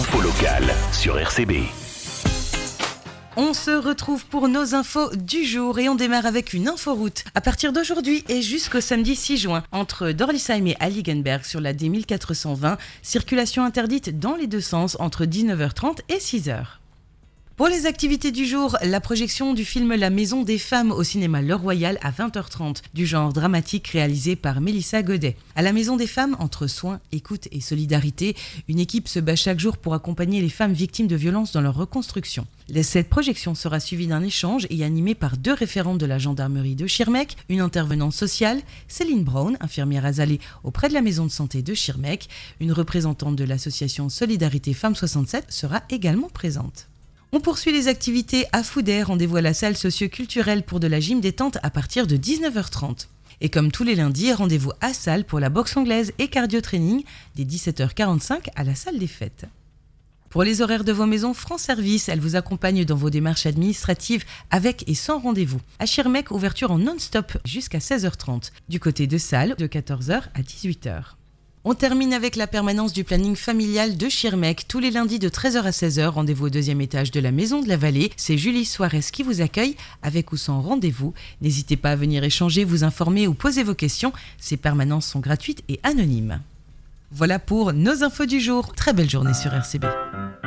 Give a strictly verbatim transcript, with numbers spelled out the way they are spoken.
L'info locale sur R C B. On se retrouve pour nos infos du jour et on démarre avec une inforoute. À partir d'aujourd'hui et jusqu'au samedi six juin, entre Dorlisheim et Heiligenberg sur la D mille quatre cent vingt, circulation interdite dans les deux sens entre dix-neuf heures trente et six heures. Pour les activités du jour, la projection du film La Maison des Femmes au cinéma Le Royal à vingt heures trente, du genre dramatique réalisé par Mélissa Godet. À la Maison des Femmes, entre soins, écoute et solidarité, une équipe se bat chaque jour pour accompagner les femmes victimes de violences dans leur reconstruction. Cette projection sera suivie d'un échange et animée par deux référentes de la gendarmerie de Schirmeck, une intervenante sociale, Céline Brown, infirmière azalée auprès de la maison de santé de Schirmeck, une représentante de l'association Solidarité Femmes soixante-sept sera également présente. On poursuit les activités à Fouday, rendez-vous à la salle socio-culturelle pour de la gym détente à partir de dix-neuf heures trente. Et comme tous les lundis, rendez-vous à salle pour la boxe anglaise et cardio-training dès dix-sept heures quarante-cinq à la salle des fêtes. Pour les horaires de vos maisons France Service, elle vous accompagne dans vos démarches administratives avec et sans rendez-vous. À Schirmeck, ouverture en non-stop jusqu'à seize heures trente. Du côté de Salles, de quatorze heures à dix-huit heures. On termine avec la permanence du planning familial de Schirmeck. Tous les lundis de treize heures à seize heures, rendez-vous au deuxième étage de la Maison de la Vallée. C'est Julie Suarez qui vous accueille, avec ou sans rendez-vous. N'hésitez pas à venir échanger, vous informer ou poser vos questions. Ces permanences sont gratuites et anonymes. Voilà pour nos infos du jour. Très belle journée sur R C B.